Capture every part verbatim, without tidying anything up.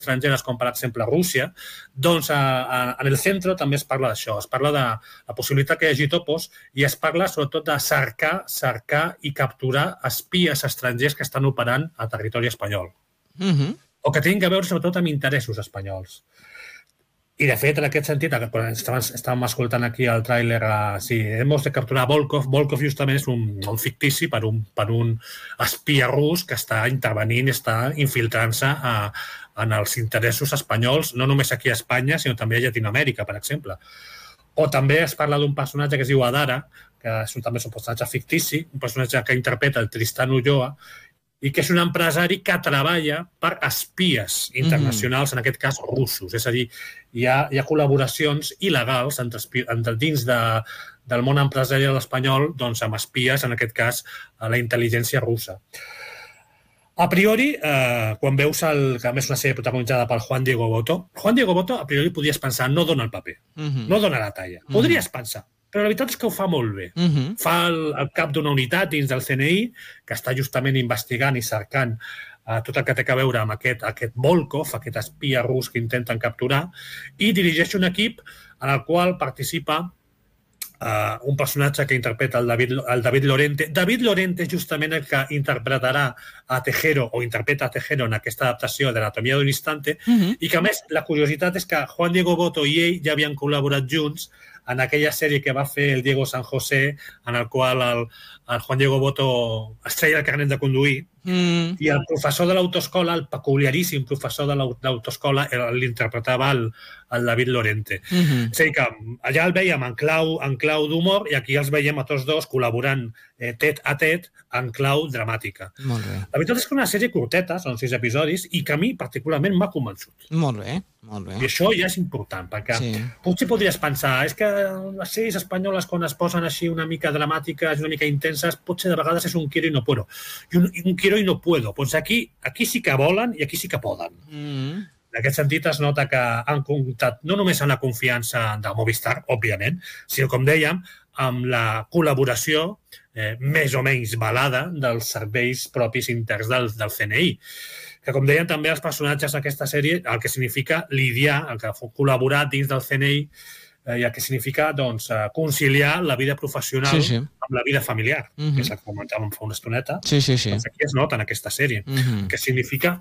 estrangeres, com per exemple Rússia, doncs a, a, en el centre també es parla d'això, es parla de la possibilitat que hi hagi topos i es parla sobretot de cercar, cercar i capturar espies estrangers que estan operant a territori espanyol. Mm-hmm. O que tinguin a veure sobretot amb interessos espanyols. I, de fet, en aquest sentit, quan estàvem, estàvem escoltant aquí el tràiler, uh, sí, hem de capturar Volkov. Volkov justament és un, un fictici per un, per un espia rus que està intervenint, està infiltrant-se uh, en els interessos espanyols, no només aquí a Espanya, sinó també a Llatinoamèrica, per exemple. O també es parla d'un personatge que es diu Adara, que és un, també és un personatge fictici, un personatge que interpreta el Tristan Ulloa, i que és un empresari que treballa per espies internacionals, mm. en aquest cas russos. És a dir, hi ha, hi ha col·laboracions il·legals entre, entre dins de, del món empresarial espanyol doncs, amb espies, en aquest cas, a la intel·ligència russa. A priori, eh, quan veus el, que a més és una sèrie protagonitzada pel Juan Diego Botto, Juan Diego Botto, a priori, podies pensar, no dona el paper, mm-hmm. no dona la talla. Mm-hmm. Podries pensar, però la veritat és que ho fa molt bé. Uh-huh. Fa el, el cap d'una unitat dins del C N I que està justament investigant i cercant uh, tot el que té a veure amb aquest, aquest Volkov, aquest espia rus que intenten capturar, i dirigeix un equip en el qual participa uh, un personatge que interpreta el David, el David Lorente. David Lorente és justament el que interpretarà a Tejero, o interpreta a Tejero en aquesta adaptació de l'Anatomia d'un instante, uh-huh. i que, a més, la curiositat és que Juan Diego Botto i ell ja havien col·laborat junts en aquella sèrie que va fer el Diego San José, en el qual el, el Juan Diego Botto es treia el carnet de conduir, mm. i el professor de l'autoescola, el peculiaríssim professor de l'autoescola, l'interpretava el, el David Lorente. Mm-hmm. És a dir, que allà el veiem en clau, en clau d'humor, i aquí els veiem a tots dos col·laborant eh, tet a tet en clau dramàtica. Molt bé. La veritat és que una sèrie curteta, són sis episodis, i que a mi particularment m'ha convençut. Molt bé, molt bé. I això ja és important, perquè sí. potser podries pensar, és que les sèries espanyoles, quan es posen així una mica dramàtiques, una mica intenses, potser de vegades és un quiero i no puedo. I un, un quiero i no puedo. Doncs aquí, aquí sí que volen i aquí sí que poden. Mm. En aquest sentit es nota que han comptat no només amb la confiança de Movistar, òbviament, sinó, com dèiem, amb la col·laboració eh, més o menys balada dels serveis propis interns del, del C N I. Que, com deien també els personatges d'aquesta sèrie, el que significa lidiar, el que fou col·laborar dins del C N I, eh, i el que significa doncs, conciliar la vida professional sí, sí. amb la vida familiar, uh-huh. que és el que comentàvem fa una estoneta. Sí, sí, sí. Doncs aquí es nota en aquesta sèrie, uh-huh. que significa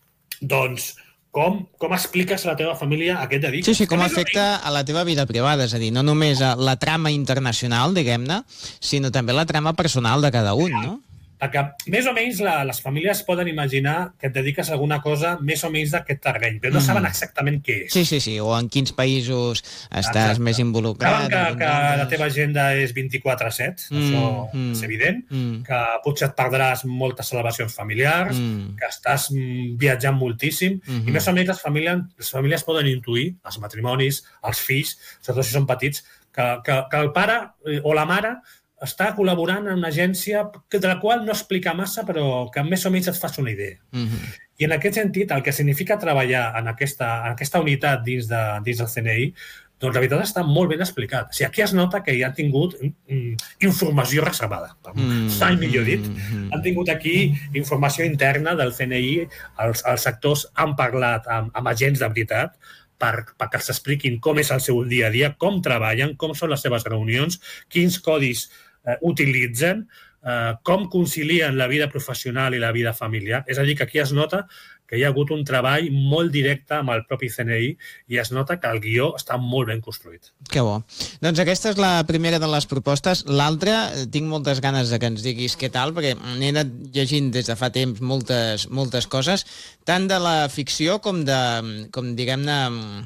doncs, com, com expliques a la teva família a què et dediques. Sí, sí, com afecta a la teva vida privada, és a dir, no només a la trama internacional, diguem-ne, sinó també la trama personal de cada un, no? Perquè més o menys la, les famílies poden imaginar que et dediques a alguna cosa més o menys d'aquest terreny, però no mm. saben exactament què és. Sí, sí, sí, o en quins països estàs Exacte. més involucrat. Saben que, que la teva agenda és vint-i-quatre set, mm. això mm. és evident, mm. que potser et perdràs moltes celebracions familiars, mm. que estàs viatjant moltíssim, mm-hmm. i més o menys les famílies, les famílies poden intuir, els matrimonis, els fills, sobretot si són petits, que, que, que el pare o la mare està col·laborant en una agència de la qual no explica massa, però que més o menys et fas una idea. Mm-hmm. I en aquest sentit, el que significa treballar en aquesta, en aquesta unitat dins, de, dins del C N I, doncs la veritat està molt ben explicat. O sigui, aquí es nota que hi han tingut mm, informació reservada. Mm-hmm. Mai millor dit. Mm-hmm. Han tingut aquí informació interna del C N I, els, els sectors han parlat amb, amb agents de veritat, per, perquè els expliquin com és el seu dia a dia, com treballen, com són les seves reunions, quins codis Uh, utilitzen, uh, com concilien la vida professional i la vida familiar. És a dir, que aquí es nota que hi ha hagut un treball molt directe amb el propi C N I i es nota que el guió està molt ben construït. Que bo. Doncs aquesta és la primera de les propostes. L'altra, tinc moltes ganes de que ens diguis què tal, perquè n'he anat llegint des de fa temps moltes, moltes coses, tant de la ficció com de, com diguem-ne,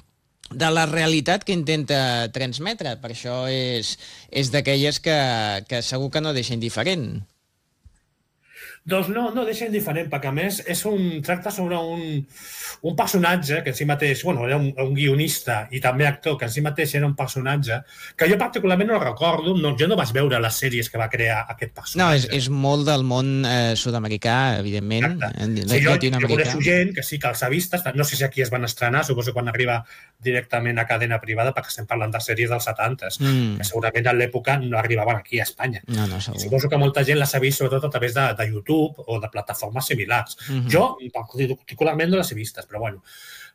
de la realitat que intenta transmetre. Per això és, és d'aquelles que, que segur que no deixa indiferent. Doncs no, no deixa indiferent, perquè a més és un, tracta sobre un, un personatge que en si mateix, bueno, era un, un guionista i també actor, que en si mateix era un personatge que jo particularment no recordo, no, jo no vaig veure les sèries que va crear aquest personatge. No, és, és molt del món eh, sud-americà, evidentment. Sí, jo, jo coneixo gent que sí que els ha vist, no sé si aquí es van estrenar, suposo quan arriba directament a cadena privada, perquè estem parlant de sèries dels setantes, mm. que segurament a l'època no arribaven aquí a Espanya. No, no, segur. Suposo que molta gent les ha vist sobretot a través de, de YouTube, YouTube o de plataformes similars. Mhm. Jo, particularment, no les he vistes, però bueno.